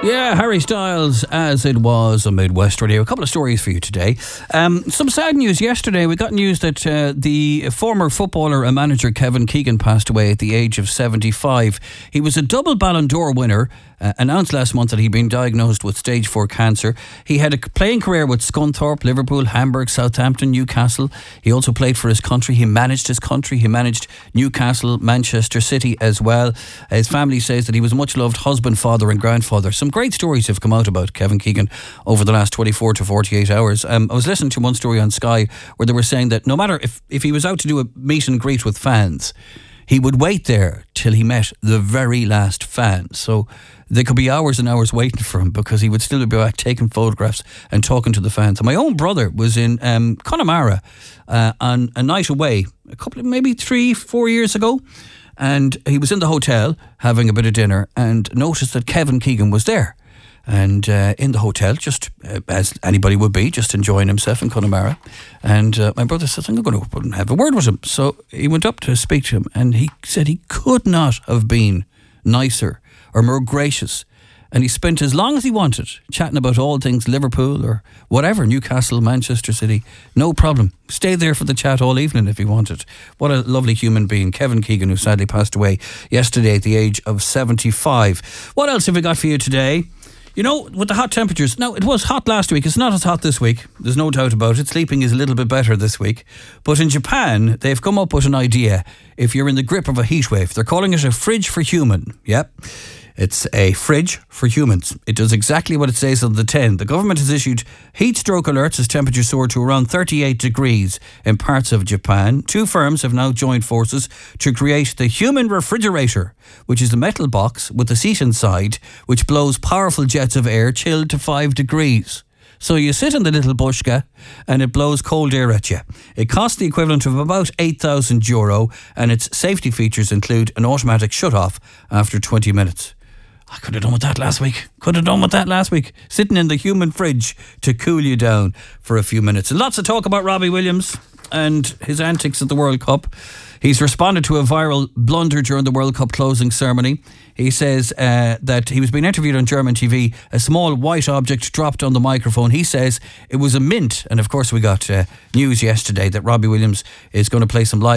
Yeah, Harry Styles, As It Was on Midwest Radio. A couple of stories for you today. Some sad news yesterday. We got news that the former footballer and manager Kevin Keegan passed away at the age of 75. He was a double Ballon d'Or winner. Announced last month that he'd been diagnosed with stage 4 cancer. He had a playing career with Scunthorpe, Liverpool, Hamburg, Southampton, Newcastle. He also played for his country. He managed his country. He managed Newcastle, Manchester City as well. His family says that he was a much loved husband, father and grandfather. Some great stories have come out about Kevin Keegan over the last 24 to 48 hours. I was listening to one story on Sky where they were saying that no matter if he was out to do a meet and greet with fans, he would wait there till he met the very last fan. So there could be hours and hours waiting for him because he would still be back taking photographs and talking to the fans. And my own brother was in Connemara on a night away, maybe 3-4 years ago. And he was in the hotel having a bit of dinner and noticed that Kevin Keegan was there. And in the hotel, just as anybody would be, just enjoying himself in Connemara. And my brother said, I'm going to have a word with him. So he went up to speak to him and he said he could not have been nicer or more gracious. And he spent as long as he wanted chatting about all things Liverpool or whatever, Newcastle, Manchester City. No problem. Stay there for the chat all evening if he wanted. What a lovely human being. Kevin Keegan, who sadly passed away yesterday at the age of 75. What else have we got for you today? You know, with the hot temperatures, now it was hot last week, it's not as hot this week, there's no doubt about it. Sleeping is a little bit better this week. But in Japan, they've come up with an idea. If you're in the grip of a heat wave, they're calling it a fridge for human. Yep. It's a fridge for humans. It does exactly what it says on the tin. The government has issued heat stroke alerts as temperatures soar to around 38 degrees in parts of Japan. 2 firms have now joined forces to create the human refrigerator, which is a metal box with a seat inside, which blows powerful jets of air chilled to 5 degrees. So you sit in the little bushka and it blows cold air at you. It costs the equivalent of about €8,000 and its safety features include an automatic shut-off after 20 minutes. I could have done with that last week. Sitting in the human fridge to cool you down for a few minutes. And lots of talk about Robbie Williams and his antics at the World Cup. He's responded to a viral blunder during the World Cup closing ceremony. He says that he was being interviewed on German TV. A small white object dropped on the microphone. He says it was a mint. And of course we got news yesterday that Robbie Williams is going to play some live